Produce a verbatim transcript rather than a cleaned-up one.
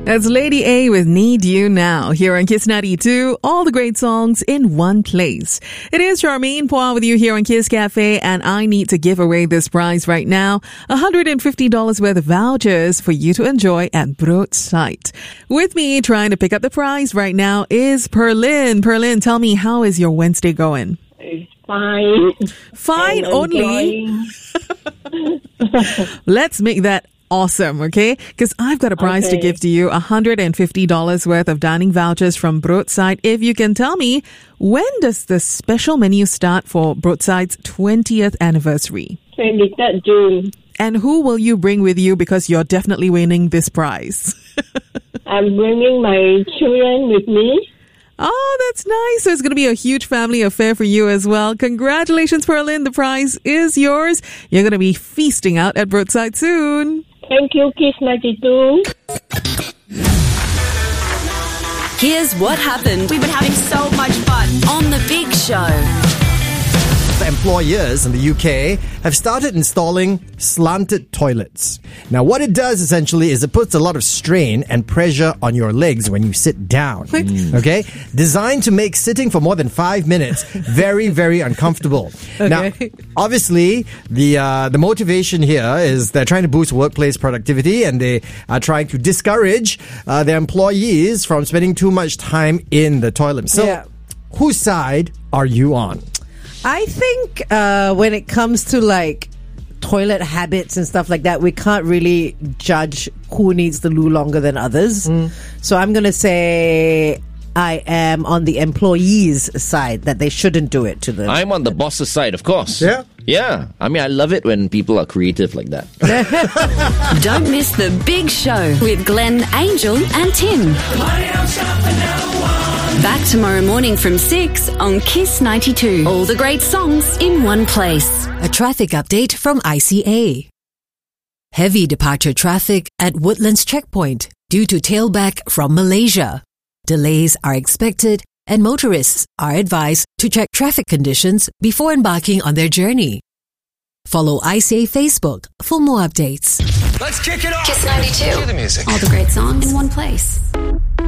That's Lady A with Need You Now here on Kiss ninety-two. All the great songs in one place. It is Charmaine Poa with you here on Kiss Cafe, and I need to give away this prize right now. one hundred fifty dollars worth of vouchers for you to enjoy at Broadside. With me trying to pick up the prize right now is Perlin. Perlin, tell me, how is your Wednesday going? It's fine. Fine only? Let's make that awesome, okay? Because I've got a prize okay. to give to you, one hundred fifty dollars worth of dining vouchers from Broadside. If you can tell me, when does the special menu start for Broadside's twentieth anniversary? twenty-third June. And who will you bring with you, because you're definitely winning this prize? I'm bringing my children with me. Oh, that's nice. So it's going to be a huge family affair for you as well. Congratulations, Perlin. The prize is yours. You're going to be feasting out at Broadside soon. Thank you, Kiss ninety-two. Here's what happened. We've been having so much fun on The Big Show. Employers in the U K have started installing slanted toilets. Now, what it does essentially is it puts a lot of strain and pressure on your legs when you sit down. Mm. Okay? Designed to make sitting for more than five minutes very, very uncomfortable. Okay. Now, obviously, the uh, the motivation here is they're trying to boost workplace productivity, and they are trying to discourage uh, their employees from spending too much time in the toilet. So, yeah. Whose side are you on? I think uh, when it comes to like toilet habits and stuff like that, we can't really judge who needs the loo longer than others. Mm. So I'm going to say I am on the employees' side, that they shouldn't do it to them. I'm on the boss's side, of course. Yeah? Yeah. I mean, I love it when people are creative like that. Don't miss The Big Show with Glenn, Angel and Tim. Back tomorrow morning from six on Kiss ninety-two. All the great songs in one place. A traffic update from I C A. Heavy departure traffic at Woodlands Checkpoint due to tailback from Malaysia. Delays are expected, and motorists are advised to check traffic conditions before embarking on their journey. Follow I C A Facebook for more updates. Let's kick it off. Kiss ninety-two. Cue the music. All the great songs in one place.